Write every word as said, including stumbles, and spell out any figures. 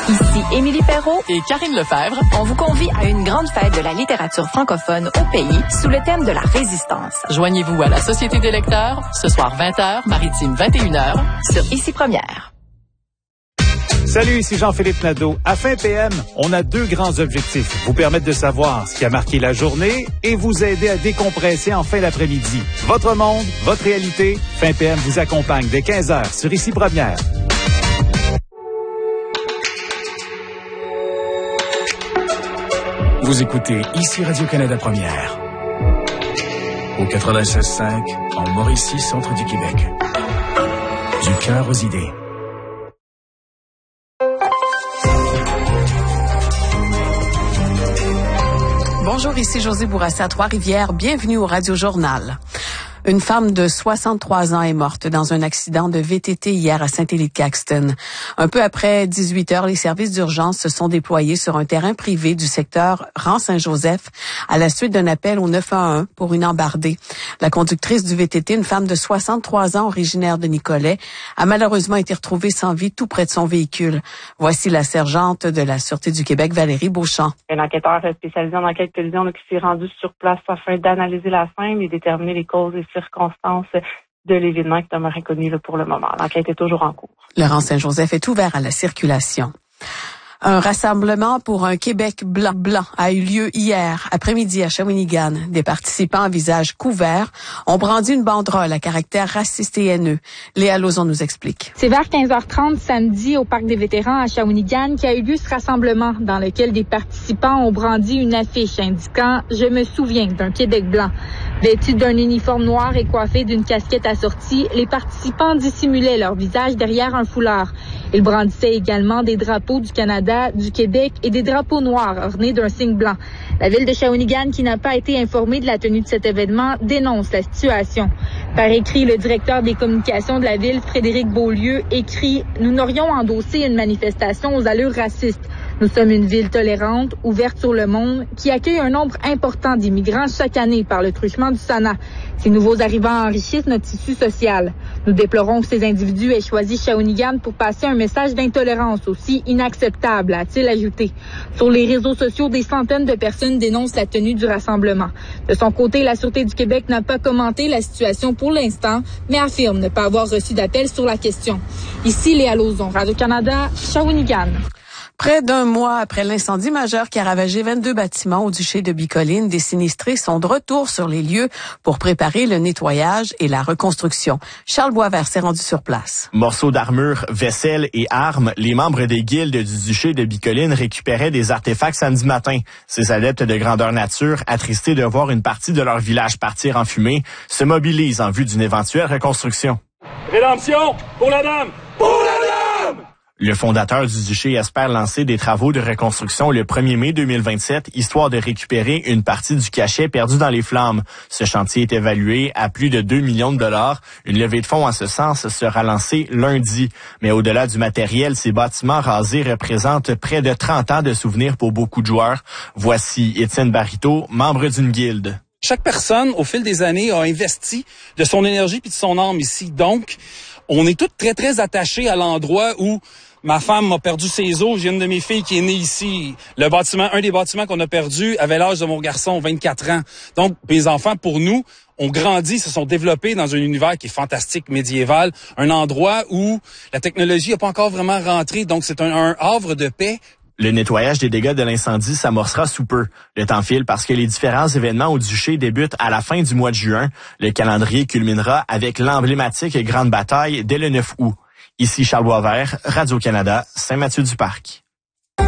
Ici Émilie Perrault et Karine Lefebvre. On vous convie à une grande fête de la littérature francophone au pays sous le thème de la résistance. Joignez-vous à la Société des lecteurs ce soir vingt heures, Maritime vingt et une heures sur Ici Première. Salut, ici Jean-Philippe Nadeau. À Fin P M, on a deux grands objectifs. Vous permettre de savoir ce qui a marqué la journée et vous aider à décompresser en fin d'après-midi. Votre monde, votre réalité. Fin P M vous accompagne dès quinze heures sur Ici Première. Vous écoutez Ici Radio-Canada Première. Au quatre-vingt-seize cinq, en Mauricie, centre du Québec. Du cœur aux idées. Bonjour, ici Josée Bourassa à Trois-Rivières. Bienvenue au Radio Journal. Une femme de soixante-trois ans est morte dans un accident de V T T hier à Saint-Élie-de-Caxton. Un peu après dix-huit heures, les services d'urgence se sont déployés sur un terrain privé du secteur Rang-Saint-Joseph à la suite d'un appel au neuf un un pour une embardée. La conductrice du V T T, une femme de soixante-trois ans originaire de Nicolet, a malheureusement été retrouvée sans vie tout près de son véhicule. Voici la sergente de la Sûreté du Québec, Valérie Beauchamp. Un enquêteur spécialisé en enquête collision qui s'est rendu sur place afin d'analyser la scène et déterminer les causes et circonstances de l'événement qui demeure inconnu pour le moment. L'enquête est toujours en cours. Le Rang-Saint-Joseph est ouvert à la circulation. Un rassemblement pour un Québec blanc-blanc a eu lieu hier après-midi à Shawinigan. Des participants à visage couvert ont brandi une banderole à caractère raciste et haineux. Léa Lauzon nous explique. C'est vers quinze heures trente samedi au Parc des vétérans à Shawinigan qu'a eu lieu ce rassemblement dans lequel des participants ont brandi une affiche indiquant « Je me souviens d'un Québec blanc ». Vêtus d'un uniforme noir et coiffés d'une casquette assortie, les participants dissimulaient leur visage derrière un foulard. Ils brandissaient également des drapeaux du Canada, du Québec et des drapeaux noirs ornés d'un signe blanc. La ville de Shawinigan, qui n'a pas été informée de la tenue de cet événement, dénonce la situation. Par écrit, le directeur des communications de la ville, Frédéric Beaulieu, écrit « Nous n'aurions endossé une manifestation aux allures racistes. Nous sommes une ville tolérante, ouverte sur le monde, qui accueille un nombre important d'immigrants chaque année par le truchement du S A N A. Ces nouveaux arrivants enrichissent notre tissu social. Nous déplorons que ces individus aient choisi Shawinigan pour passer un message d'intolérance aussi inacceptable, a-t-il ajouté. Sur les réseaux sociaux, des centaines de personnes dénoncent la tenue du rassemblement. De son côté, la Sûreté du Québec n'a pas commenté la situation pour l'instant, mais affirme ne pas avoir reçu d'appel sur la question. Ici, Léa Lauzon, Radio-Canada, Shawinigan. Près d'un mois après l'incendie majeur qui a ravagé vingt-deux bâtiments au duché de Bicoline, des sinistrés sont de retour sur les lieux pour préparer le nettoyage et la reconstruction. Charles Boisvert s'est rendu sur place. Morceaux d'armure, vaisselle et armes, les membres des guildes du duché de Bicoline récupéraient des artefacts samedi matin. Ces adeptes de grandeur nature, attristés de voir une partie de leur village partir en fumée, se mobilisent en vue d'une éventuelle reconstruction. Rédemption pour la dame! Pour la dame! Le fondateur du duché espère lancer des travaux de reconstruction le premier mai deux mille vingt-sept, histoire de récupérer une partie du cachet perdu dans les flammes. Ce chantier est évalué à plus de deux millions de dollars. Une levée de fonds en ce sens sera lancée lundi. Mais au-delà du matériel, ces bâtiments rasés représentent près de trente ans de souvenirs pour beaucoup de joueurs. Voici Étienne Barito, membre d'une guilde. Chaque personne, au fil des années, a investi de son énergie puis de son âme ici. Donc, on est tous très, très attachés à l'endroit où ma femme m'a perdu ses os. J'ai une de mes filles qui est née ici. Le bâtiment, un des bâtiments qu'on a perdu avait l'âge de mon garçon, vingt-quatre ans. Donc, mes enfants, pour nous, ont grandi, se sont développés dans un univers qui est fantastique, médiéval. Un endroit où la technologie n'a pas encore vraiment rentré. Donc, c'est un, un havre de paix. Le nettoyage des dégâts de l'incendie s'amorcera sous peu. Le temps file parce que les différents événements au duché débutent à la fin du mois de juin. Le calendrier culminera avec l'emblématique Grande Bataille dès le neuf août. Ici Charles Boisvert, Radio-Canada, Saint-Mathieu-du-Parc.